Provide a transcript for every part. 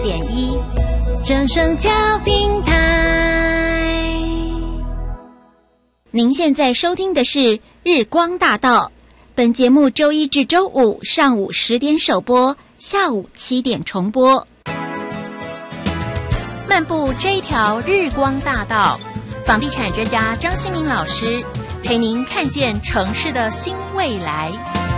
104.1正声调频台。您现在收听的是日光大道，本节目周一至周五上午10点首播，下午7点重播。 漫步这一条日光大道，房地产专家张新民老师陪您看见城市的新未来。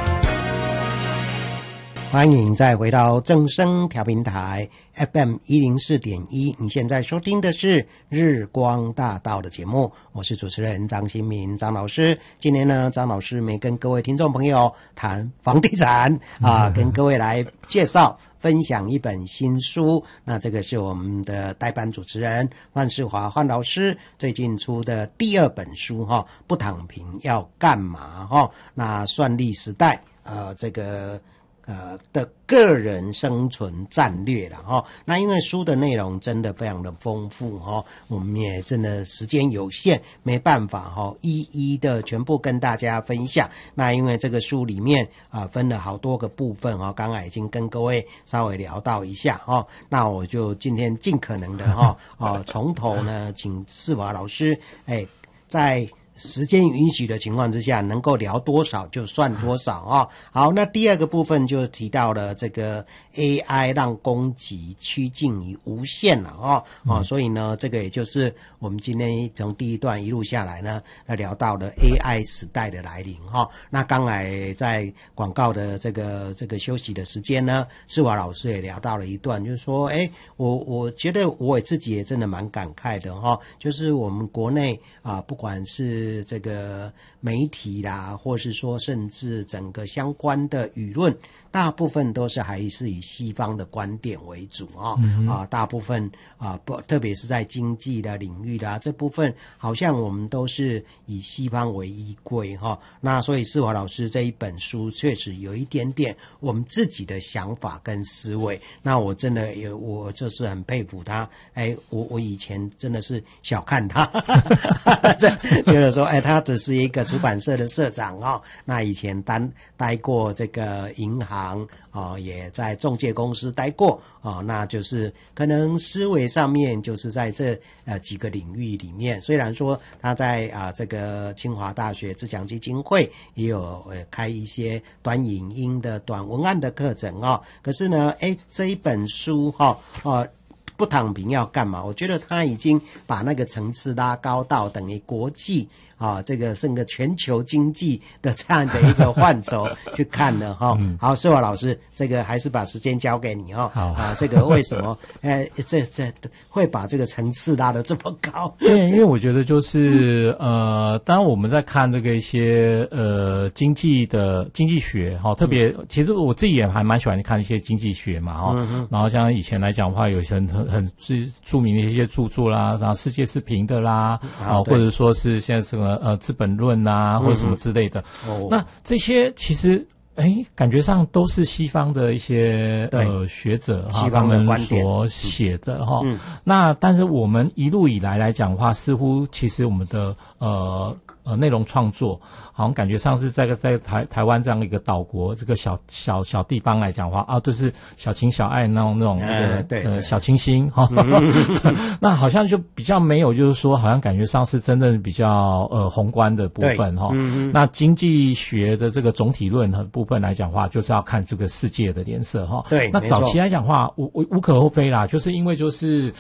欢迎再回到正声调频台 FM 104.1，你现在收听的是日光大道的节目，我是主持人张新民张老师。今天呢，张老师没跟各位听众朋友谈房地产跟各位来介绍分享一本新书，那这个是我们的代班主持人范世华范老师最近出的第2本书不躺平要干嘛那算力时代这个的个人生存战略了那因为书的内容真的非常的丰富我们也真的时间有限，没办法一一的全部跟大家分享。那因为这个书里面分了好多个部分刚才已经跟各位稍微聊到一下那我就今天尽可能的从头呢，请世华老师在时间允许的情况之下，能够聊多少就算多少好，那第2个部分就提到了这个 AI 让供给趋近于无限了所以呢，这个也就是我们今天从第1段一路下来呢，聊到了 AI 时代的来临那刚才在广告的这个休息的时间呢，世华老师也聊到了一段，就是说我觉得我自己也真的蛮感慨的就是我们国内不管是这个媒体啦，或是说甚至整个相关的舆论，大部分都是还是以西方的观点为主大部分特别是在经济的领域的这部分，好像我们都是以西方为依归那所以世华老师这一本书确实有一点点我们自己的想法跟思维，那我真的我就是很佩服他我以前真的是小看他觉得说他只是一个出版社的社长那以前待过这个银行也在仲介公司待过那就是可能思维上面就是在这几个领域里面，虽然说他在这个清华大学自强基金会也有开一些短影音的短文案的课程可是呢这一本书不躺平要干嘛？我觉得他已经把那个层次拉高到等于国际这个整个全球经济的这样的一个范畴去看了好，世华老师，这个还是把时间交给你这个为什么这会把这个层次拉得这么高？ 对，因为我觉得就是当我们在看这个一些经济学特别其实我自己也还蛮喜欢看一些经济学嘛然后像以前来讲的话，有些很著名的一些著作啦，然后世界是平的啦或者说是现在什么资本论或者什么之类的那这些其实感觉上都是西方的一些学者西方的观点所写的那但是我们一路以来讲的话，似乎其实我们的内容创作好像感觉上是在台湾这样一个岛国这个小地方来讲的话就是小情小爱那种对小清新那好像就比较没有就是说好像感觉上是真正比较宏观的部分那经济学的这个总体论的部分来讲的话，就是要看这个世界的脸色对， 那早期来讲的话无可厚非啦，就是因为就是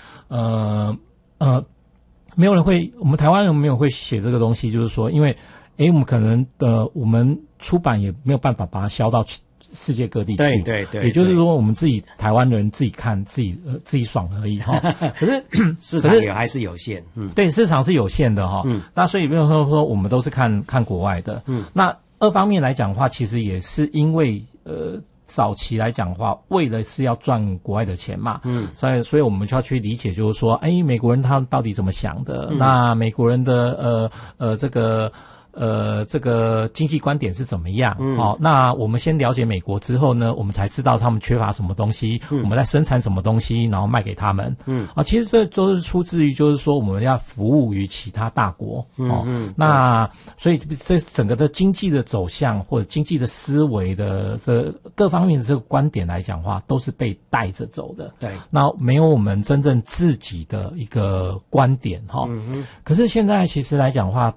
没有人会，我们台湾人没有会写这个东西，就是说因为我们可能我们出版也没有办法把它销到世界各地去，对，也就是说我们自己台湾人自己看自己爽而已可是市场也还是有限对，市场是有限的那所以比如说我们都是看国外的那2方面来讲的话，其实也是因为早期来讲的话，为了是要赚国外的钱嘛所以我们就要去理解，就是说美国人他到底怎么想的那美国人的这个这个经济观点是怎么样？那我们先了解美国之后呢，我们才知道他们缺乏什么东西，我们在生产什么东西，然后卖给他们。其实这都是出自于就是说我们要服务于其他大国。那所以这整个的经济的走向或者经济的思维的这各方面的这个观点来讲的话，都是被带着走的。 对， 那没有我们真正自己的一个观点可是现在其实来讲的话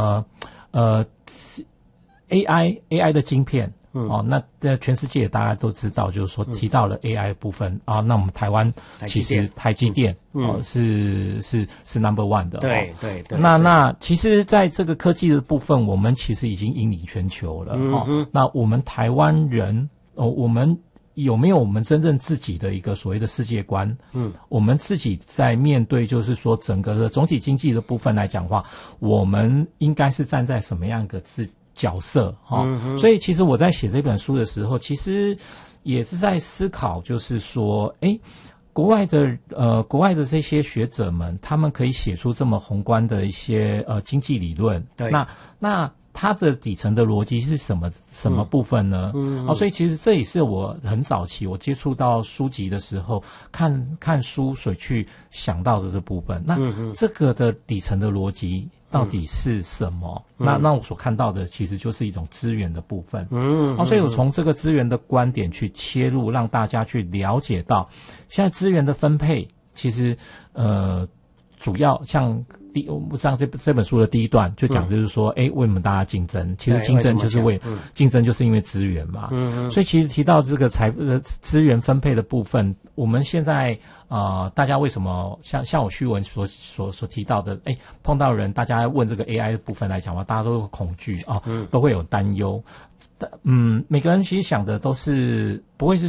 AI 的晶片那全世界大家都知道，就是说提到了 AI 的部分那我们台湾其实台积电是 number one 的。 对。 那其实在这个科技的部分，我们其实已经引领全球了那我们台湾人我们有没有我们真正自己的一个所谓的世界观？我们自己在面对就是说整个的总体经济的部分来讲的话，我们应该是站在什么样一个角色所以其实我在写这本书的时候，其实也是在思考，就是说国外的这些学者们，他们可以写出这么宏观的一些经济理论， 对， 那它的底层的逻辑是什么部分呢？所以其实这也是我很早期我接触到书籍的时候，看书所去想到的这部分。那这个的底层的逻辑到底是什么？那我所看到的其实就是一种资源的部分。所以我从这个资源的观点去切入，让大家去了解到，现在资源的分配其实主要像这本书的第一段就讲，就是说，为什么大家竞争？其实竞争就是竞争，就是因为资源嘛。所以其实提到这个资源分配的部分，我们现在大家为什么像我序文所提到的，碰到人，大家问这个 AI 的部分来讲嘛，大家都会恐惧都会有担忧。每个人其实想的都是不会是